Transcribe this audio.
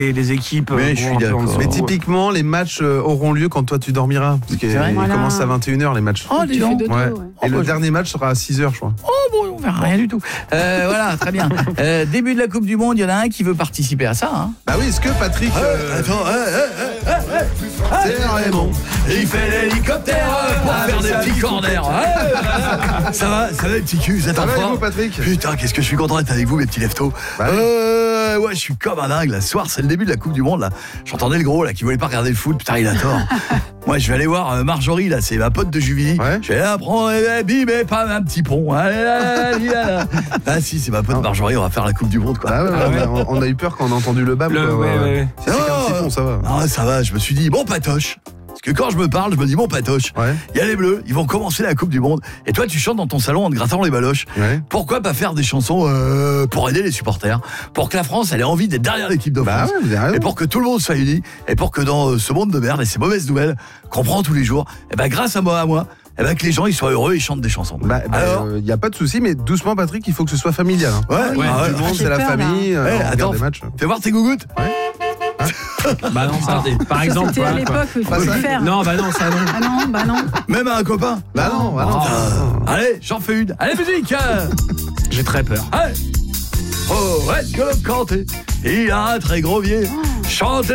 les équipes. Oui, je suis d'accord. Mais typiquement, les matchs auront lieu quand toi tu dormiras. Parce qu'ils commencent à 21h les matchs. Oh, dis donc. dodo, Ouais. ouais. Et le dernier match sera à 6h, je crois. Oh bon, on verra rien du tout. Voilà, très bien. Début de la Coupe du Monde, il y en a un qui veut participer à ça. Hein. Bah oui, est-ce que Patrick... Attends, c'est Raymond. il fait l'hélicoptère pour faire des petits corners. Ça va les petits culs, c'est Ça en va, et forme. vous, Patrick? Putain, qu'est-ce que je suis content d'être avec vous, mes petits leftos. Bah oui. Ouais, je suis comme un dingue. Là, ce soir, c'est le début de la Coupe du Monde. Là, j'entendais le gros là qui voulait pas regarder le foot. Putain, il a tort. Moi, je vais aller voir Marjorie. Là, c'est ma pote de Juvilly. Ouais. Je vais là prendre bim, pas un petit pont. Allez, là. Ah si, c'est ma pote Marjorie. On va faire la Coupe du Monde, quoi. Ah ouais, on a eu peur quand on a entendu le bam. Ouais. Si c'est qu'un petit pont, ça va. Ah, ça va. Je me suis dit bon patoche. Parce que quand je me parle, je me dis bon patoche. Ouais. Il y a les Bleus, ils vont commencer la Coupe du Monde. Et toi, tu chantes dans ton salon en te grattant les baloches. Ouais. Pourquoi pas faire des chansons pour aider les supporters, pour que la France elle ait envie d'être derrière l'équipe de France, Bah ouais, vous avez raison. et pour que tout le monde soit uni, et pour que dans ce monde de merde et ces mauvaises nouvelles qu'on prend tous les jours, et ben grâce à moi, et ben que les gens ils soient heureux, ils chantent des chansons. Alors, il y a pas de souci, mais doucement, Patrick, il faut que ce soit familial. Hein. ouais, Tout le monde, j'ai c'est la peur, famille. là. On regarde Attends, des matchs. fais voir tes gougouttes. Bah non, ça, par exemple. C'était à l'époque où il faut le faire. Non, bah non, ça non. Ah non, bah non. Même à un copain. Bah non. Allez, j'en fais une. Allez, musique. J'ai très peur. Allez. Oh, est-ce que le Kanté, il a un très gros pied. Chante